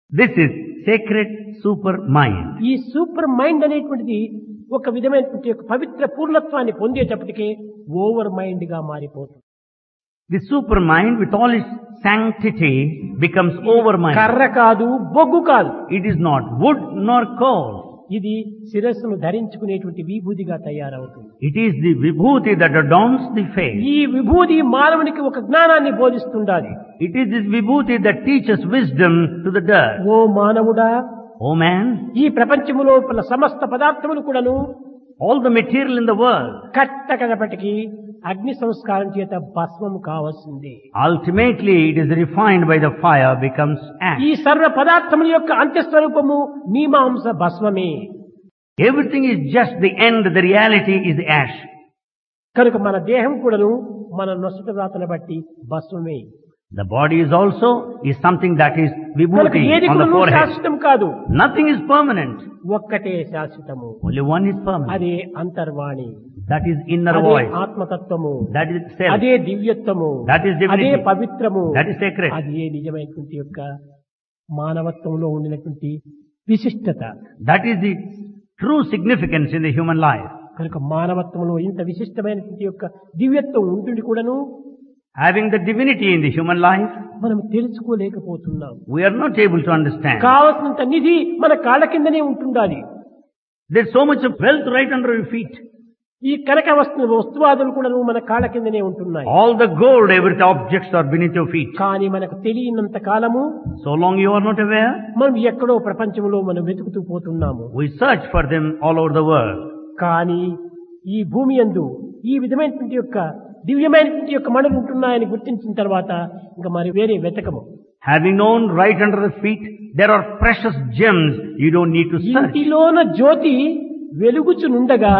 This is sacred super mind. ఈ super mind అనేటువంటిది ఒక విధమైనటువంటి ఒక పవిత్ర పూర్ణత్వాన్ని పొందేటప్పటికే ఓవర్ మైండ్ గా మారిపోతుంది. The super mind with all its sanctity becomes over mind. కర్ర కాదు, బొగ్గు కాదు. It is not wood nor coal. ఇది శిరస్సును ధరించుకునేటువంటి విభూతిగా తయారవుతుంది. It is the vibhuti that adorns the face. ఈ విభూతి మానవునికి ఒక జ్ఞానాన్ని బోధిస్తుండాలి. It is this vibhuti that teaches wisdom to the dirt. ఓ మానవుడా, Oh man, ఈ ప్రపంచములో సమస్త పదార్థములు కూడాను all the material in the world, కట్టకనప్పటికీ అగ్ని సంస్కారం చేత భస్మము కావాల్సింది. ultimately it is refined by the fire, becomes ash. ఈ సర్వ పదార్థముల యొక్క అంత్యస్వరూపము మీమాంస భస్మమే. Everything is just the end, the reality is ash. కనుక మన దేహం కూడాను మన నొసట రాతను బట్టి భస్మమే. The body is also something that is కనుక vibhuti ఏది on the కూడాను forehead. శాశ్వతం కాదు. Nothing is permanent. ఒక్కటే శాశ్వతము. Only one is permanent. అదే అంతర్వాణి, That is inner అదే voice. ఆత్మతత్వము, That is self. అదే దివ్యత్వము, That is divinity. అదే పవిత్రము, That is sacred. అదే నిజమైనటువంటి యొక్క మానవత్వంలో ఉండినటువంటి విశిష్టత. That is the true significance in the human life. కనుక మానవత్వంలో ఇంత విశిష్టమైనటువంటి యొక్క దివ్యత్వం ఉంటుంది కూడాను Having the divinity in the human life, మనం తెలుసుకోలేకపోతున్నాం. we are not able to understand. కావలసినంత నిధి మన కాళ్ళ కిందనే ఉంటుండాలి. There's so much of wealth right under your feet. ఈ కనక వస్తువాదులు కూడా మన కాళ్ళ కిందనే ఉంటున్నాయి. All the gold, every objects are beneath your feet. కానీ మనకు తెలియనంత కాలము So long you are not aware, మనం ఎక్కడో ప్రపంచంలో మనం వెతుకుతూ పోతున్నాము. we search for them all over the world. కానీ ఈ భూమి యందు ఈ విధమైనటువంటి యొక్క దివ్యమైనటువంటి యొక్క మణులు ఉంటున్నాయని గుర్తించిన తర్వాత ఇంకా మరి వేరే వెతకము. Having known right under the feet, there are precious gems, you don't need to search. ఇంటిలోన జ్యోతి వెలుగుచునుండగా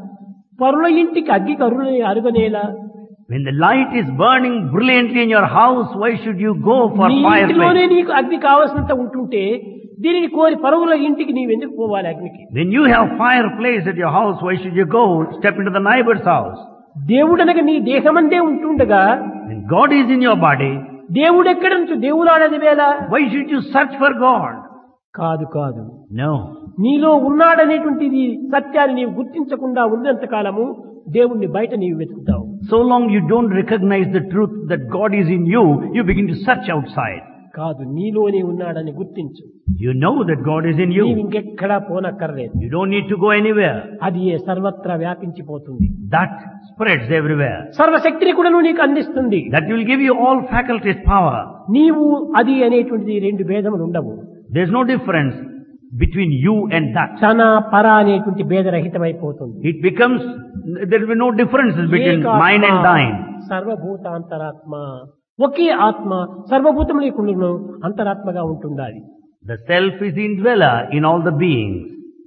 పరుల ఇంటికి అగ్గి కరుణ అరుగనేలా. When the light is burning brilliantly in your house, why should you go for నీ ఇంటిలోనే fireplace? నీకు అగ్ని కావాల్సినంత ఉంటుంటే దీనిని కోరి పరువుల ఇంటికి నీవెందుకు పోవాలి అగ్నికి? When you have fireplace at your house, why should you go step into the neighbor's house? దేవుడనగా నీ దేహమందే ఉంటుండగా When God is in your body, దేవుడెక్కడ నుంచి దేవులాడది వేళ why should you search for God? కాదు కాదు, No. నీలో ఉన్నాడనేటువంటిది సత్యాన్ని నీవు గుర్తించకుండా ఉన్నంత కాలము దేవుణ్ణి బయట నీవు వెతుకుతావు. So long you don't recognize the truth that God is in you, you begin to search outside. కాదు, నీలోనే ఉన్నాడని గుర్తించు. You know that God is in నీవు you. ఇంకెక్కడా పోనక్కర్లేదు. You don't need to go anywhere. అది సర్వత్రా వ్యాపించిపోతుంది. That spreads everywhere. సర్వశక్తిని కూడా నువ్వు నీకు అందిస్తుంది. That will give you all faculties, power. నీవు అది అనేటువంటిది రెండు భేదములు ఉండవు. There's no difference between you and that. తన పర అనేటువంటి భేదరహితమైపోతుంది. It becomes, there will be no differences between mine and thine. సర్వభూతాంతరాత్మ, ఒకే ఆత్మ సర్వభూతములకు అంతరాత్మగా ఉంటుండాలి. The self is the indweller in all the beings.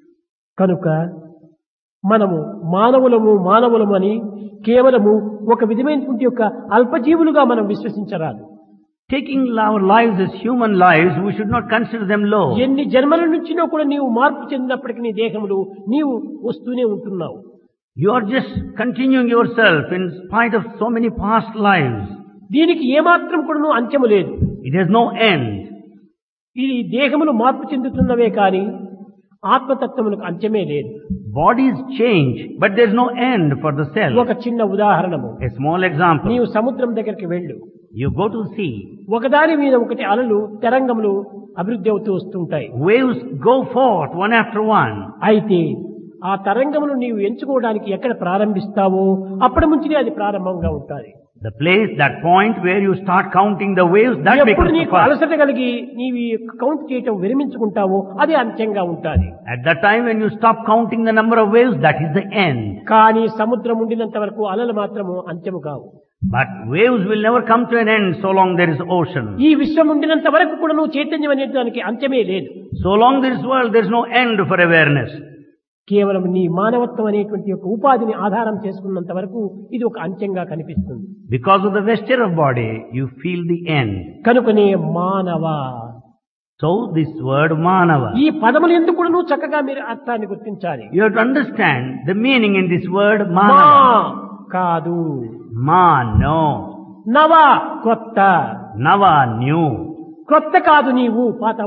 కనుక మనము మానవులము అని కేవలము ఒక విధమైనటువంటి యొక్క అల్పజీవులుగా మనం విశ్వసించరాదు. Taking our lives as human lives, we should not consider them low. ఎన్ని జన్మల నుంచినో కూడా నీవు మార్పు చెందినప్పటికీ నీ దేహములు నీవు వస్తూనే ఉంటున్నావు. You are just continuing yourself in spite of so many past lives. దీనికి ఏమాత్రం కూడా అంత్యము లేదు. It has no end. ఈ దేహములు మార్పు చెందుతున్నవే కానీ ఆత్మతత్వములకు అంత్యమే లేదు. Bodies change, but there is no end for the self. ఒక చిన్న ఉదాహరణము, A small example. నీవు సముద్రం దగ్గరికి వెళ్ళు. You go to the sea. ఒకదాని మీద ఒకటి అలలు తరంగములు అభివృద్ధి అవుతూ వస్తుంటాయి. Waves go forth one after one. అయితే ఆ తరంగమును నీవు ఎంచుకోవడానికి ఎక్కడ ప్రారంభిస్తావో అప్పటి నుంచి అది ప్రారంభంగా ఉంటుంది. The place, that point where you start counting the waves, that ఎప్పుడు becomes the నీకు first. అలసట కలిగి నీవు కౌంట్ చేయటం విరమించుకుంటావో అది అంత్యంగా ఉంటుంది. At that time when you stop counting the number of waves, that is the end. కానీ సముద్రం ఉండినంత వరకు అలలు మాత్రము అంత్యము కావు. But waves will never come to an end so long there is ocean. ఈ విశ్వం ఉండినంత వరకు కూడా నువ్వు చైతన్యం అనే దానికి అంత్యమే లేదు. So long there is world, there is no end for awareness. కేవలం నీ మానవత్వం అనేటువంటి యొక్క ఉపాధిని ఆధారం చేసుకున్నంత వరకు ఇది ఒక అంత్యంగా కనిపిస్తుంది. Because of the vesture of body, you feel the end. కనుకనే మానవ. So this word manava. ఈ పదములు ఎందుకు కూడా నువ్వు చక్కగా మీరు అర్థాన్ని గుర్తించాలి. You have to understand the meaning in this word మా manava. కాదు, Ma, no. నవ కొత్త. Nava, new. కొత్త కాదు, నీవు పాత